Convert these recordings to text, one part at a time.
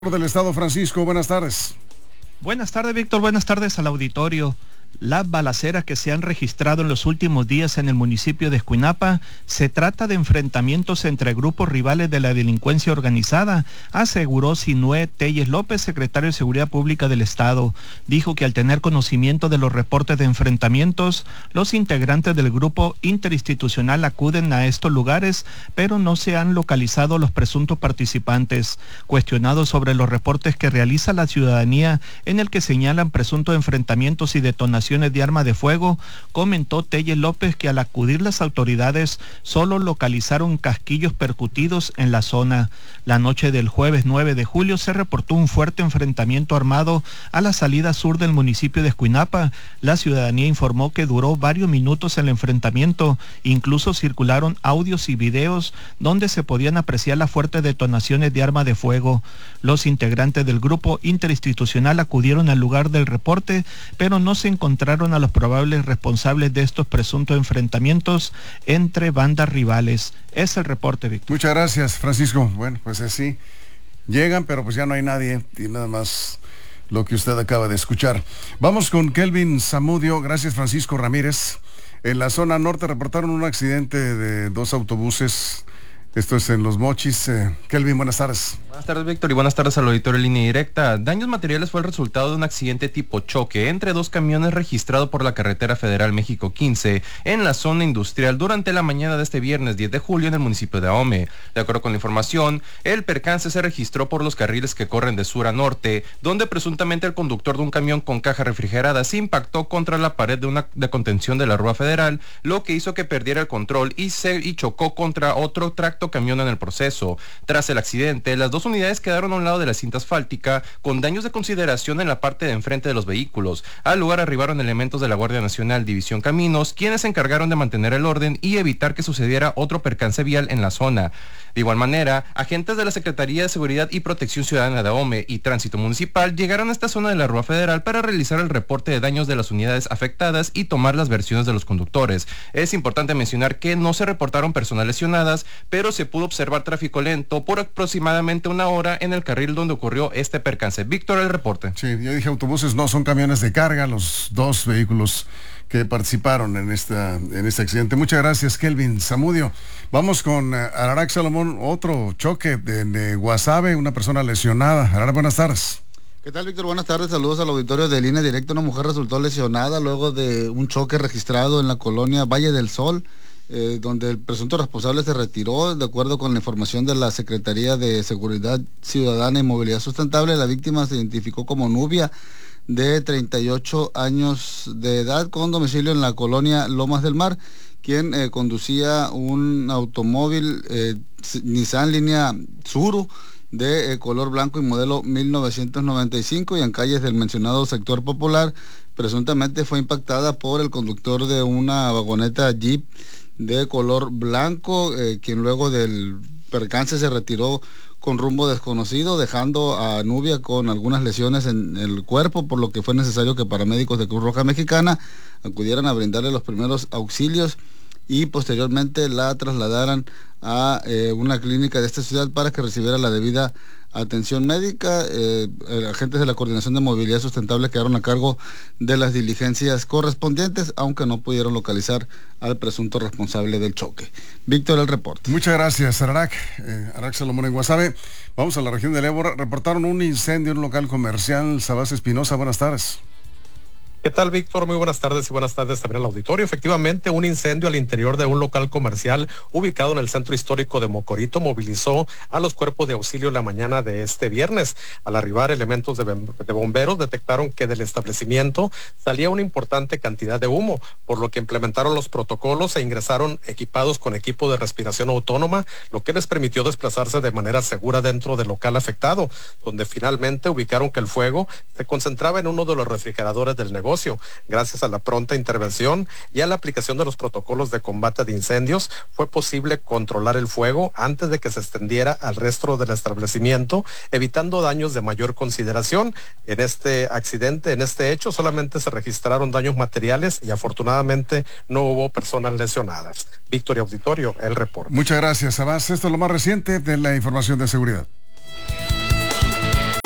Del Estado, Francisco, buenas tardes. Buenas tardes, Víctor, buenas tardes al auditorio. Las balaceras que se han registrado en los últimos días en el municipio de Escuinapa se trata de enfrentamientos entre grupos rivales de la delincuencia organizada, aseguró Sinué Telles López, secretario de Seguridad Pública del Estado. Dijo que al tener conocimiento de los reportes de enfrentamientos, los integrantes del grupo interinstitucional acuden a estos lugares, pero no se han localizado los presuntos participantes. Cuestionado sobre los reportes que realiza la ciudadanía en el que señalan presuntos enfrentamientos y detonaciones de arma de fuego, comentó Telles López que al acudir las autoridades solo localizaron casquillos percutidos en la zona. La noche del jueves 9 de julio se reportó un fuerte enfrentamiento armado a la salida sur del municipio de Escuinapa. La ciudadanía informó que duró varios minutos el enfrentamiento, incluso circularon audios y videos donde se podían apreciar las fuertes detonaciones de arma de fuego. Los integrantes del grupo interinstitucional acudieron al lugar del reporte, pero no se encontraron a los probables responsables de estos presuntos enfrentamientos entre bandas rivales. Es el reporte, Víctor. Muchas gracias, Francisco. Bueno, pues así llegan, pero pues ya no hay nadie y nada más lo que usted acaba de escuchar. Vamos con Kelvin Zamudio. Gracias, Francisco Ramírez. En la zona norte reportaron un accidente de dos autobuses. Esto es en Los Mochis. Kelvin, buenas tardes. Buenas tardes, Víctor, y buenas tardes al auditorio en Línea Directa. Daños materiales fue el resultado de un accidente tipo choque entre dos camiones registrado por la carretera federal México 15 en la zona industrial durante la mañana de este viernes 10 de julio en el municipio de Ahome. De acuerdo con la información, el percance se registró por los carriles que corren de sur a norte, donde presuntamente el conductor de un camión con caja refrigerada se impactó contra la pared de contención de la Rúa Federal, lo que hizo que perdiera el control y chocó contra otro tracto camión en el proceso. Tras el accidente, las dos unidades quedaron a un lado de la cinta asfáltica con daños de consideración en la parte de enfrente de los vehículos. Al lugar arribaron elementos de la Guardia Nacional División Caminos, quienes se encargaron de mantener el orden y evitar que sucediera otro percance vial en la zona. De igual manera, agentes de la Secretaría de Seguridad y Protección Ciudadana de Ahome y Tránsito Municipal llegaron a esta zona de la Rúa Federal para realizar el reporte de daños de las unidades afectadas y tomar las versiones de los conductores. Es importante mencionar que no se reportaron personas lesionadas, pero se pudo observar tráfico lento por aproximadamente una hora en el carril donde ocurrió este percance. Víctor, el reporte. Sí, yo dije autobuses, no, son camiones de carga, los dos vehículos que participaron en este accidente. Muchas gracias, Kelvin Zamudio. Vamos con Ararak Salomón, otro choque de Guasave, una persona lesionada. Ararak, buenas tardes. ¿Qué tal, Víctor? Buenas tardes, saludos al auditorio de Línea Directa. Una mujer resultó lesionada luego de un choque registrado en la colonia Valle del Sol, donde el presunto responsable se retiró. De acuerdo con la información de la Secretaría de Seguridad Ciudadana y Movilidad Sustentable, la víctima se identificó como Nubia, de 38 años de edad, con domicilio en la colonia Lomas del Mar, quien conducía un automóvil Nissan línea Tsuru de color blanco y modelo 1995, y en calles del mencionado sector popular. Presuntamente fue impactada por el conductor de una vagoneta Jeep de color blanco, quien luego del percance se retiró con rumbo desconocido, dejando a Nubia con algunas lesiones en el cuerpo, por lo que fue necesario que paramédicos de Cruz Roja Mexicana acudieran a brindarle los primeros auxilios y posteriormente la trasladaran a una clínica de esta ciudad para que recibiera la debida atención médica. Agentes de la Coordinación de Movilidad Sustentable quedaron a cargo de las diligencias correspondientes, aunque no pudieron localizar al presunto responsable del choque. Víctor, el reporte. Muchas gracias, Ararak. Ararak Salomón en Guasave. Vamos a la región de Ébora. Reportaron un incendio en un local comercial. Sabás Espinosa, buenas tardes. ¿Qué tal, Víctor? Muy buenas tardes y buenas tardes también al auditorio. Efectivamente, un incendio al interior de un local comercial ubicado en el centro histórico de Mocorito movilizó a los cuerpos de auxilio la mañana de este viernes. Al arribar, elementos de bomberos detectaron que del establecimiento salía una importante cantidad de humo, por lo que implementaron los protocolos e ingresaron equipados con equipo de respiración autónoma, lo que les permitió desplazarse de manera segura dentro del local afectado, donde finalmente ubicaron que el fuego se concentraba en uno de los refrigeradores del negocio. Gracias a la pronta intervención y a la aplicación de los protocolos de combate de incendios, fue posible controlar el fuego antes de que se extendiera al resto del establecimiento, evitando daños de mayor consideración. En este accidente, en este hecho, solamente se registraron daños materiales y afortunadamente no hubo personas lesionadas. Víctor y auditorio, el reporte. Muchas gracias, Sabás. Esto es lo más reciente de la información de seguridad.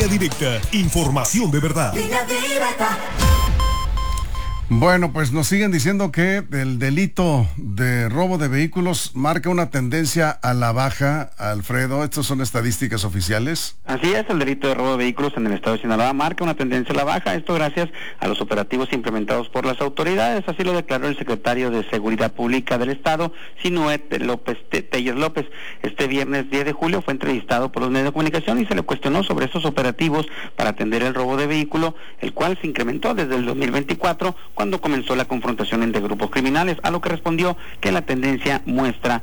Línea Directa, información de verdad. Línea Directa. Bueno, pues nos siguen diciendo que el delito de robo de vehículos marca una tendencia a la baja, Alfredo. ¿Estas son estadísticas oficiales? Así es, el delito de robo de vehículos en el estado de Sinaloa marca una tendencia a la baja, esto gracias a los operativos implementados por las autoridades, así lo declaró el secretario de Seguridad Pública del estado, Sinué Telles López. Este viernes 10 de julio fue entrevistado por los medios de comunicación y se le cuestionó sobre estos operativos para atender el robo de vehículo, el cual se incrementó desde el 2024, cuando comenzó la confrontación entre grupos criminales, a lo que respondió que la tendencia muestra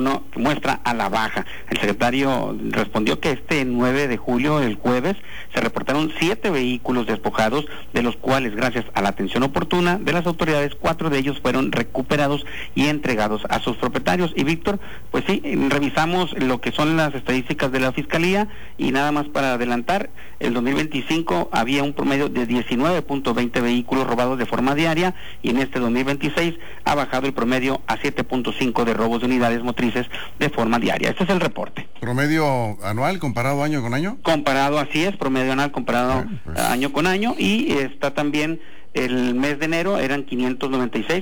a la baja. El secretario respondió que este 9 de julio, el jueves, se reportaron 7 vehículos despojados, de los cuales, gracias a la atención oportuna de las autoridades, 4 de ellos fueron recuperados y entregados a sus propietarios. Y Víctor, pues sí, revisamos lo que son las estadísticas de la Fiscalía y nada más para adelantar, el 2025 había un promedio de 19.20 vehículos robados de forma diaria, y en este 2026 ha bajado el promedio a 7.5 de robos de unidades motrices de forma diaria. Este es el reporte. ¿Promedio anual comparado año con año? Comparado, así es, promedio anual comparado año con año, y está también el mes de enero fueron 596,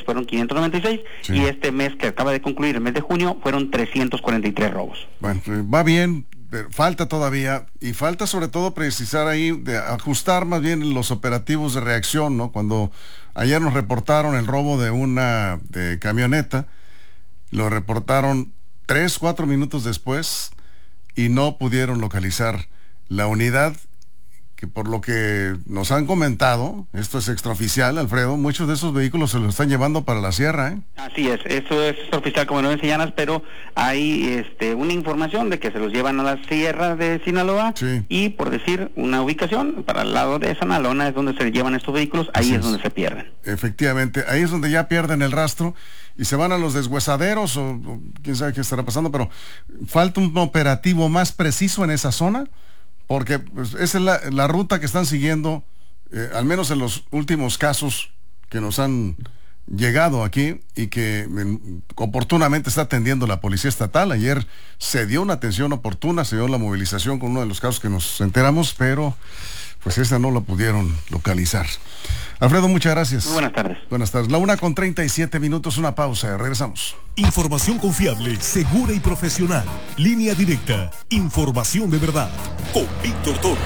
sí. Y este mes que acaba de concluir, el mes de junio, fueron 343 robos. Bueno, va bien. Falta todavía, y falta sobre todo precisar ahí, de ajustar más bien los operativos de reacción, ¿no? Cuando ayer nos reportaron el robo de una camioneta, lo reportaron 3-4 minutos después y no pudieron localizar la unidad, que por lo que nos han comentado, esto es extraoficial, Alfredo, muchos de esos vehículos se los están llevando para la sierra, ¿eh? Así es, eso es extraoficial, como no enseñanas, pero hay una información de que se los llevan a la sierra de Sinaloa, sí. Y por decir una ubicación, para el lado de San Alona es donde se llevan estos vehículos, ahí es donde se pierden. Efectivamente, ahí es donde ya pierden el rastro y se van a los deshuesaderos o quién sabe qué estará pasando, pero falta un operativo más preciso en esa zona, porque pues, esa es la ruta que están siguiendo, al menos en los últimos casos que nos han llegado aquí y que oportunamente está atendiendo la Policía Estatal. Ayer se dio una atención oportuna, se dio la movilización con uno de los casos que nos enteramos, pero pues esta no la pudieron localizar. Alfredo, muchas gracias. Muy buenas tardes. Buenas tardes. La 1:37, una pausa, regresamos. Información confiable, segura y profesional. Línea Directa, información de verdad. Con Víctor Toro.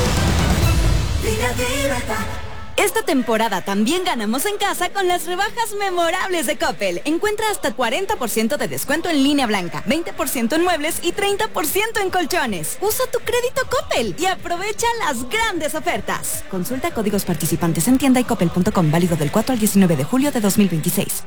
Línea Directa. Esta temporada también ganamos en casa con las rebajas memorables de Coppel. Encuentra hasta 40% de descuento en línea blanca, 20% en muebles y 30% en colchones. Usa tu crédito Coppel y aprovecha las grandes ofertas. Consulta códigos participantes en tienda y coppel.com, válido del 4 al 19 de julio de 2026.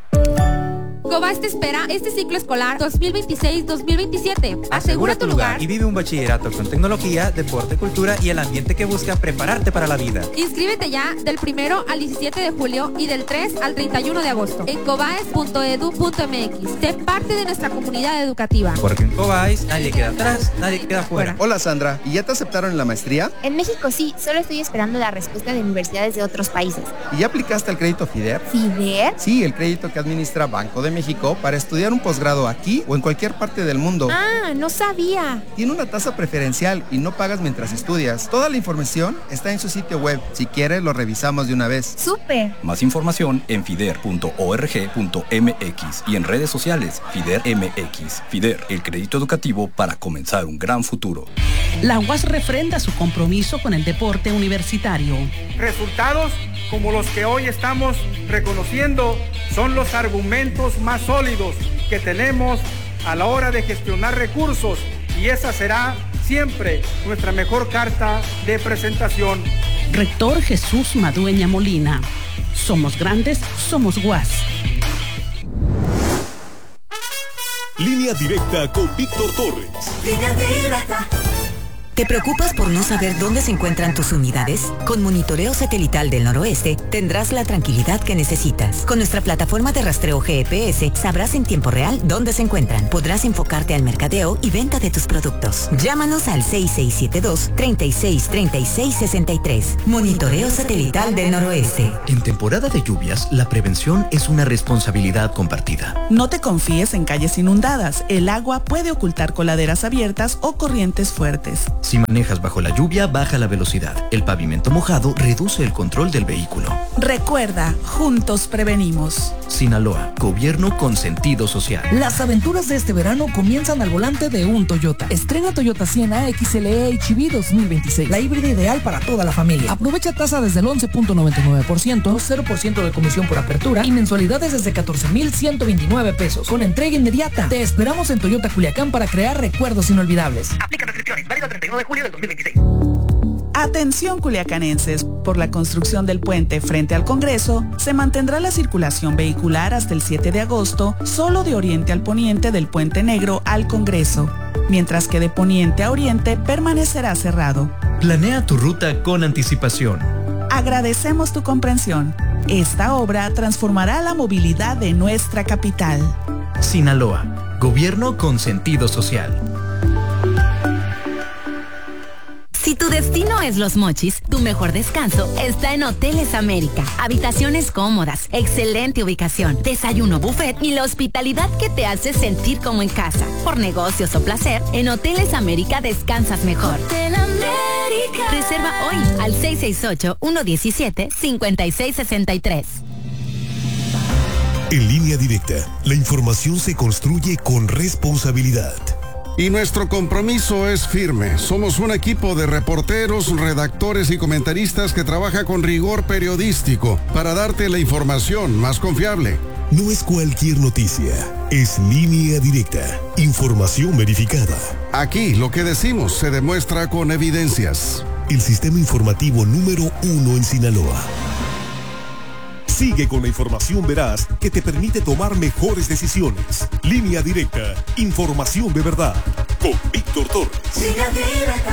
Cobás te espera este ciclo escolar 2026-2027. Asegura tu lugar y vive un bachillerato con tecnología, deporte, cultura y el ambiente que busca prepararte para la vida. Inscríbete ya del 1 al 17 de julio y del 3 al 31 de agosto en cobaes.edu.mx. Sé parte de nuestra comunidad educativa. Porque en Cobáis nadie queda atrás, nadie queda fuera. Hola Sandra, ¿y ya te aceptaron en la maestría? En México sí, solo estoy esperando la respuesta de universidades de otros países. ¿Y ya aplicaste al crédito FIDER? ¿FIDER? Sí, el crédito que administra Banco de México para estudiar un posgrado aquí o en cualquier parte del mundo. Ah, no sabía. Tiene una tasa preferencial y no pagas mientras estudias. Toda la información está en su sitio web. Si quieres, lo revisamos de una vez. ¡Súper! Más información en fider.org.mx y en redes sociales FIDER MX. FIDER, el crédito educativo para comenzar un gran futuro. La UAS refrenda su compromiso con el deporte universitario. Resultados como los que hoy estamos reconociendo son los argumentos más sólidos que tenemos a la hora de gestionar recursos, y esa será siempre nuestra mejor carta de presentación. Rector Jesús Madueña Molina. Somos grandes, somos UAS. Línea Directa con Víctor Torres. Línea Directa. ¿Te preocupas por no saber dónde se encuentran tus unidades? Con Monitoreo Satelital del Noroeste tendrás la tranquilidad que necesitas. Con nuestra plataforma de rastreo GPS sabrás en tiempo real dónde se encuentran. Podrás enfocarte al mercadeo y venta de tus productos. Llámanos al 6672-363663. Monitoreo Satelital del Noroeste. En temporada de lluvias, la prevención es una responsabilidad compartida. No te confíes en calles inundadas. El agua puede ocultar coladeras abiertas o corrientes fuertes. Si manejas bajo la lluvia, baja la velocidad. El pavimento mojado reduce el control del vehículo. Recuerda, juntos prevenimos. Sinaloa, gobierno con sentido social. Las aventuras de este verano comienzan al volante de un Toyota. Estrena Toyota Sienna XLE HEV 2026, la híbrida ideal para toda la familia. Aprovecha tasa desde el 11.99%, 0% de comisión por apertura y mensualidades desde 14,129 pesos, con entrega inmediata. Te esperamos en Toyota Culiacán para crear recuerdos inolvidables. Aplica restricciones, válido 31 de julio del 2026. Atención culiacanenses, por la construcción del puente frente al Congreso, se mantendrá la circulación vehicular hasta el 7 de agosto, solo de oriente al poniente del Puente Negro al Congreso, mientras que de poniente a oriente permanecerá cerrado. Planea tu ruta con anticipación. Agradecemos tu comprensión. Esta obra transformará la movilidad de nuestra capital. Sinaloa, gobierno con sentido social. Si tu destino es Los Mochis, tu mejor descanso está en Hoteles América. Habitaciones cómodas, excelente ubicación, desayuno buffet y la hospitalidad que te hace sentir como en casa. Por negocios o placer, en Hoteles América descansas mejor. Hotel América. Reserva hoy al 668-117-5663. En Línea Directa, la información se construye con responsabilidad. Y nuestro compromiso es firme. Somos un equipo de reporteros, redactores y comentaristas que trabaja con rigor periodístico para darte la información más confiable. No es cualquier noticia, es Línea Directa, información verificada. Aquí lo que decimos se demuestra con evidencias. El sistema informativo número 1 en Sinaloa. Sigue con la información veraz que te permite tomar mejores decisiones. Línea Directa, información de verdad. Con Víctor Torres. Línea Directa.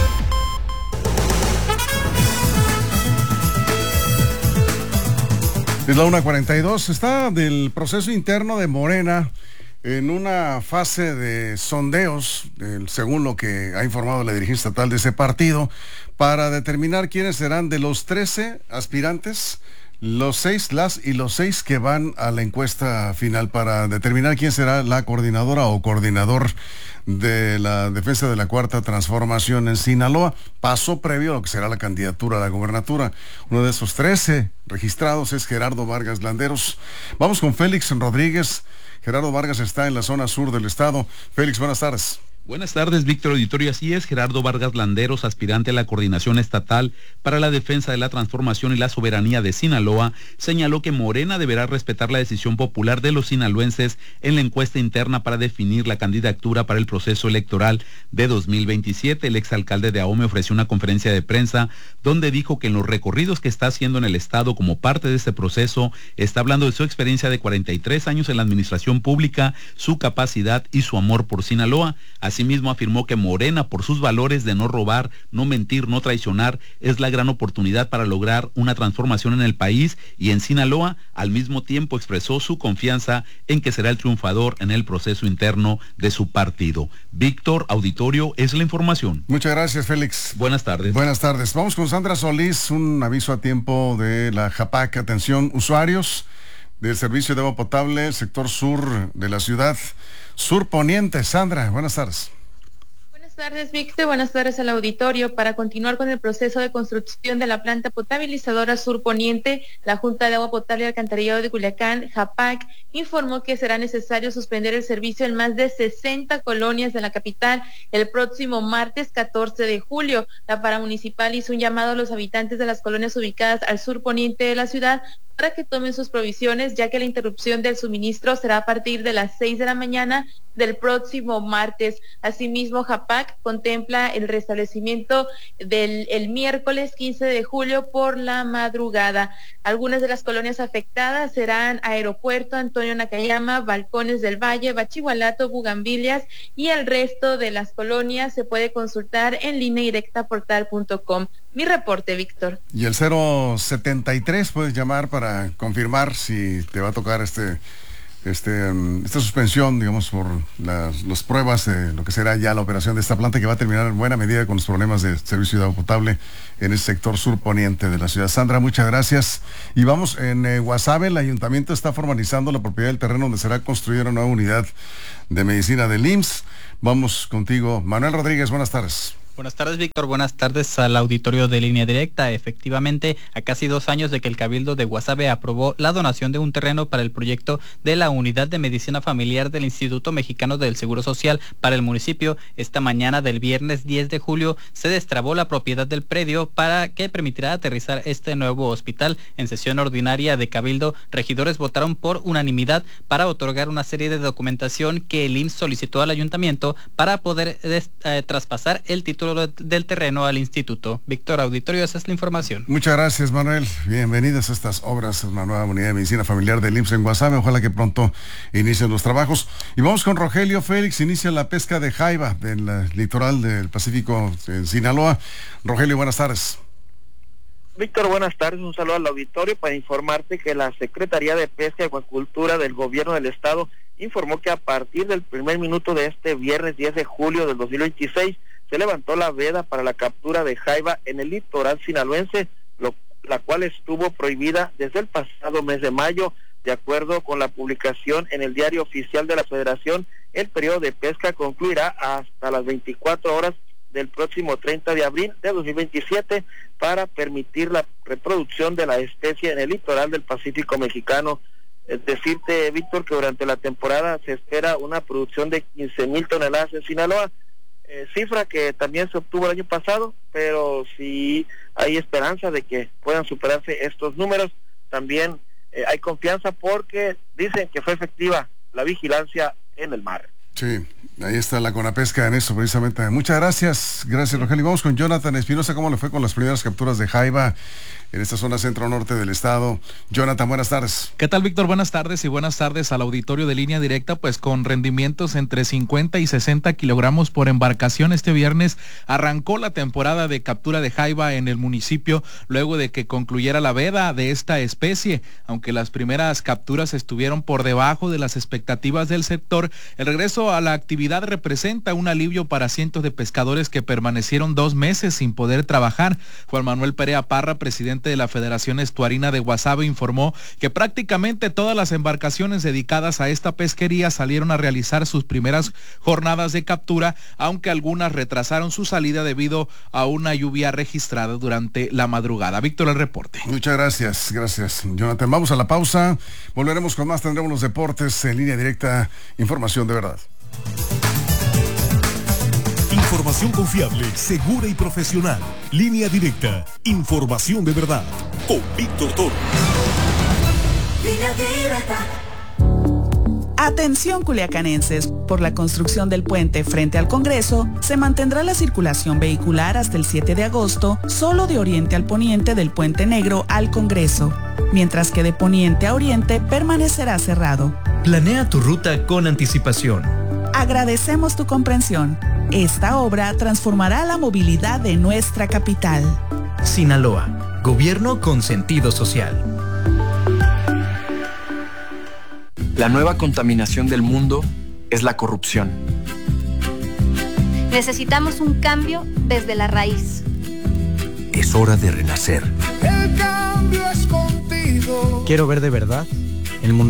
Es la 1:42. Está del proceso interno de Morena en una fase de sondeos, según lo que ha informado la dirigencia estatal de ese partido, para determinar quiénes serán de los 13 aspirantes, los 6 que van a la encuesta final para determinar quién será la coordinadora o coordinador de la defensa de la Cuarta Transformación en Sinaloa. Paso previo a lo que será la candidatura a la gobernatura. Uno de esos 13 registrados es Gerardo Vargas Landeros. Vamos con Félix Rodríguez. Gerardo Vargas está en la zona sur del estado. Félix, buenas tardes. Buenas tardes, Víctor Auditorio. Así es, Gerardo Vargas Landeros, aspirante a la coordinación estatal para la defensa de la transformación y la soberanía de Sinaloa, señaló que Morena deberá respetar la decisión popular de los sinaloenses en la encuesta interna para definir la candidatura para el proceso electoral de 2027. El exalcalde de Ahome ofreció una conferencia de prensa donde dijo que en los recorridos que está haciendo en el estado como parte de este proceso, está hablando de su experiencia de 43 años en la administración pública, su capacidad y su amor por Sinaloa. Asimismo, afirmó que Morena, por sus valores de no robar, no mentir, no traicionar, es la gran oportunidad para lograr una transformación en el país y en Sinaloa. Al mismo tiempo expresó su confianza en que será el triunfador en el proceso interno de su partido. Víctor Auditorio, es la información. Muchas gracias, Félix. Buenas tardes. Buenas tardes. Vamos con Sandra Solís, un aviso a tiempo de la JAPAC. Atención, usuarios del servicio de agua potable, sector sur de la ciudad. Sur Poniente. Sandra, buenas tardes. Buenas tardes, Víctor. Buenas tardes al auditorio. Para continuar con el proceso de construcción de la planta potabilizadora Sur Poniente, la Junta de Agua Potable y Alcantarillado de Culiacán, JAPAC, informó que será necesario suspender el servicio en más de 60 colonias de la capital el próximo martes 14 de julio. La paramunicipal hizo un llamado a los habitantes de las colonias ubicadas al sur poniente de la ciudad para que tomen sus provisiones, ya que la interrupción del suministro será a partir de las 6 de la mañana del próximo martes. Asimismo, JAPAC contempla el restablecimiento el miércoles 15 de julio por la madrugada. Algunas de las colonias afectadas serán Aeropuerto, Antonio Nakayama, Balcones del Valle, Bachihualato, Bugambilias, y el resto de las colonias se puede consultar en lineadirectaportal.com. Mi reporte, Víctor. Y el 073 puedes llamar para confirmar si te va a tocar esta suspensión, digamos, por las pruebas de lo que será ya la operación de esta planta, que va a terminar en buena medida con los problemas de servicio de agua potable en el sector sur poniente de la ciudad. Sandra, muchas gracias. Y vamos, en Guasave, el ayuntamiento está formalizando la propiedad del terreno donde será construida una nueva unidad de medicina del IMSS. Vamos contigo, Manuel Rodríguez, buenas tardes. Buenas tardes, Víctor. Buenas tardes al auditorio de Línea Directa. Efectivamente, a casi 2 años de que el Cabildo de Guasave aprobó la donación de un terreno para el proyecto de la Unidad de Medicina Familiar del Instituto Mexicano del Seguro Social para el municipio, esta mañana del viernes 10 de julio se destrabó la propiedad del predio para que permitirá aterrizar este nuevo hospital. En sesión ordinaria de Cabildo, regidores votaron por unanimidad para otorgar una serie de documentación que el IMSS solicitó al ayuntamiento para poder traspasar el título del terreno al instituto. Víctor, auditorio, esa es la información. Muchas gracias, Manuel. Bienvenidas a estas obras, una nueva unidad de medicina familiar del IMSS en Guasave. Ojalá que pronto inicien los trabajos. Y vamos con Rogelio Félix. Inicia la pesca de jaiba del litoral del Pacífico en Sinaloa. Rogelio, buenas tardes. Víctor, buenas tardes. Un saludo al auditorio para informarte que la Secretaría de Pesca y Acuacultura del Gobierno del Estado informó que a partir del primer minuto de este viernes 10 de julio del 2026 se levantó la veda para la captura de jaiba en el litoral sinaloense, la cual estuvo prohibida desde el pasado mes de mayo. De acuerdo con la publicación en el Diario Oficial de la Federación, el periodo de pesca concluirá hasta las 24 horas del próximo 30 de abril de 2027 para permitir la reproducción de la especie en el litoral del Pacífico mexicano. Es decirte, Víctor, que durante la temporada se espera una producción de 15,000 toneladas en Sinaloa, cifra que también se obtuvo el año pasado, pero si hay esperanza de que puedan superarse estos números. También hay confianza porque dicen que fue efectiva la vigilancia en el mar. Sí, ahí está la Conapesca en eso precisamente. Muchas gracias, Rogelio. Vamos con Jonathan Espinosa. ¿Cómo le fue con las primeras capturas de jaiba en esta zona centro-norte del estado? Jonathan, buenas tardes. ¿Qué tal, Víctor? Buenas tardes y buenas tardes al auditorio de Línea Directa. Pues con rendimientos entre 50 y 60 kilogramos por embarcación, este viernes arrancó la temporada de captura de jaiba en el municipio luego de que concluyera la veda de esta especie. Aunque las primeras capturas estuvieron por debajo de las expectativas del sector, el regreso a la actividad representa un alivio para cientos de pescadores que permanecieron 2 meses sin poder trabajar. Juan Manuel Perea Parra, presidente de la Federación Estuarina de Guasave, informó que prácticamente todas las embarcaciones dedicadas a esta pesquería salieron a realizar sus primeras jornadas de captura, aunque algunas retrasaron su salida debido a una lluvia registrada durante la madrugada. Víctor, el reporte. Muchas gracias, Jonathan. Vamos a la pausa, volveremos con más, tendremos los deportes en Línea Directa, información de verdad. Información confiable, segura y profesional. Línea Directa, información de verdad. Con Víctor Toro. Línea Directa. Atención culiacanenses, por la construcción del puente frente al Congreso, se mantendrá la circulación vehicular hasta el 7 de agosto, solo de oriente al poniente del Puente Negro al Congreso, mientras que de poniente a oriente permanecerá cerrado. Planea tu ruta con anticipación. Agradecemos tu comprensión. Esta obra transformará la movilidad de nuestra capital. Sinaloa, gobierno con sentido social. La nueva contaminación del mundo es la corrupción. Necesitamos un cambio desde la raíz. Es hora de renacer. El cambio es contigo. Quiero ver de verdad el mundo